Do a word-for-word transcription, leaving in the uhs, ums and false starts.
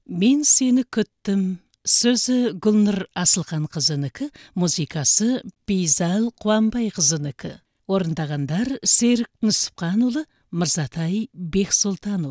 Мен сені күттім. Сөзі Гүлнұр Асылхан қызынікі, музыкасы Бейзал Қуанбай қызынікі. Орындағандар Серік Нүсіпханұлы, Мырзатай Бексұлтанұлы.